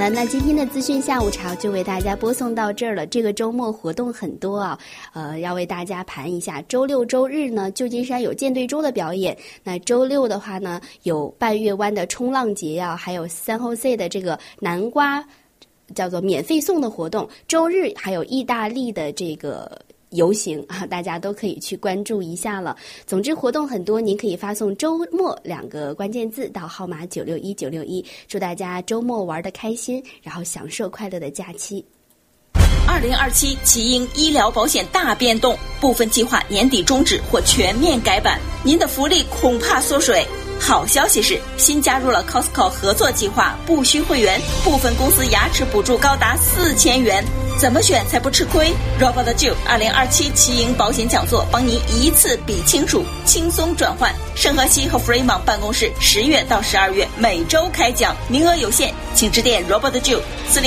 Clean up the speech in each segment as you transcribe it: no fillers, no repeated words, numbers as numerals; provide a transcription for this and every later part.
了，那今天的资讯下午茶就为大家播送到这儿了。这个周末活动很多啊，要为大家盘一下。周六周日呢，旧金山有舰队周的表演。那周六的话呢，有半月湾的冲浪节啊，还有San Jose的这个南瓜叫做免费送的活动。周日还有意大利的这个游行啊，大家都可以去关注一下了。总之活动很多，您可以发送周末2个关键字到号码961961，祝大家周末玩得开心，然后享受快乐的假期。 2027奇鹰医疗保险大变动，部分计划年底终止或全面改版，您的福利恐怕缩水。好消息是，新加入了 Costco 合作计划，不需会员，部分公司牙齿补助高达4000元。怎么选才不吃亏 ？Robert Jill 2027奇鹰保险讲座帮您一次比清楚，轻松转换。圣荷西和 Fremont 办公室10月到12月每周开讲，名额有限，请致电 Robert Jill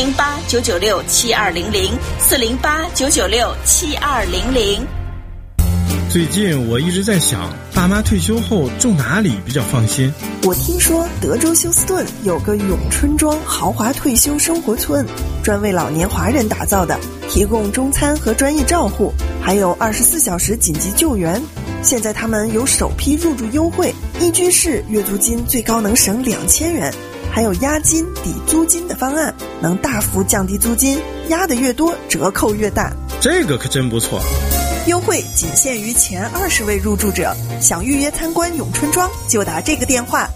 408-996-7200，408-996-7200。 最近我一直在想，爸妈退休后住哪里比较放心？ 我听说德州休斯顿有个永春庄豪华退休生活村，专为老年华人打造的，提供中餐和专业照护，还有24小时紧急救援。现在他们有首批入住优惠，一居室月租金最高能省2000元，还有押金抵租金的方案，能大幅降低租金，押的越多折扣越大。 这个可真不错。 优惠仅限于前20位入住者，想预约参观永春庄就打这个电话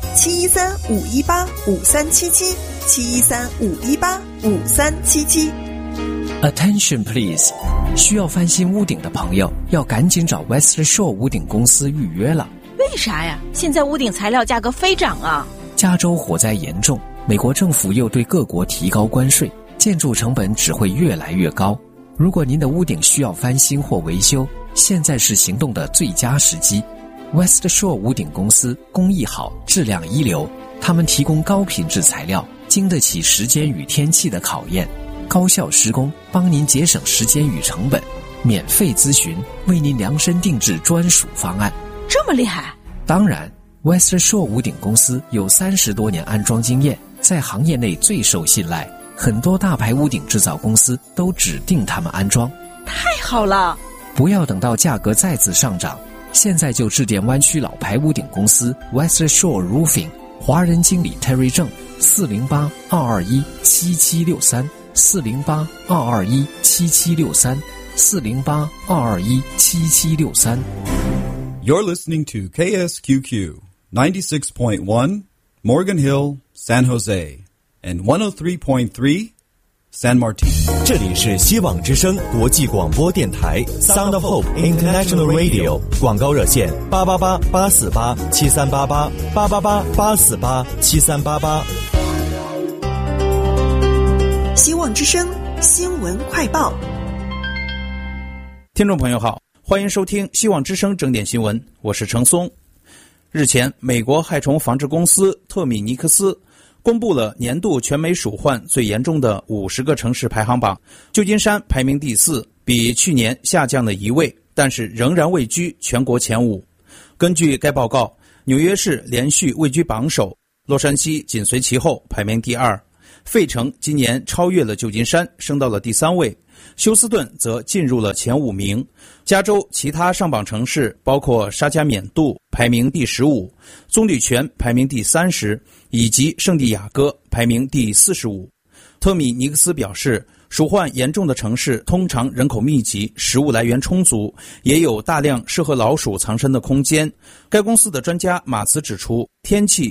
713-518-5377，713-518-5377。 Attention please， 需要翻新屋顶的朋友要赶紧找 West Shore 屋顶公司预约了。 为啥呀？现在屋顶材料价格飞涨啊！ 加州火灾严重，美国政府又对各国提高关税，建筑成本只会越来越高。如果您的屋顶需要翻新或维修，现在是行动的最佳时机。West Shore 屋顶公司工艺好，质量一流，他们提供高品质材料，经得起时间与天气的考验，高效施工，帮您节省时间与成本，免费咨询，为您量身定制专属方案。 这么厉害？ 当然 West Shore 屋顶公司有30多年安装经验，在行业内最受信赖，很多大牌屋顶制造公司都指定他们安装。 太好了！ 不要等到价格再次上涨，现在就致电湾区老牌屋顶公司 West Shore Roofing， 华人经理 Terry 郑，408-221-7763 408-221-7763 408-221-7763。 You're listening to KSQQ 96.1 Morgan Hill, San Jose and 103.3 San Martin。 这里是希望之声国际广播电台 Sound of Hope International Radio， 广告热线888-848-7388 888-848-7388。 希望之声新闻快报。 听众朋友好，欢迎收听希望之声整点新闻，我是程松。日前，美国害虫防治公司特米尼克斯公布了年度全美鼠患最严重的50个城市排行榜，旧金山排名第4，比去年下降了1位，但是仍然位居全国前5。根据该报告，纽约市连续位居榜首，洛杉矶紧随其后排名第2，费城今年超越了旧金山，升到了第3位，休斯顿则进入了前5名。加州其他上榜城市包括沙加缅度排名第15，棕榈泉排名第30，以及圣地亚哥排名第45。特米尼克斯表示，鼠患严重的城市通常人口密集，食物来源充足，也有大量适合老鼠藏身的空间。该公司的专家马茨指出，天气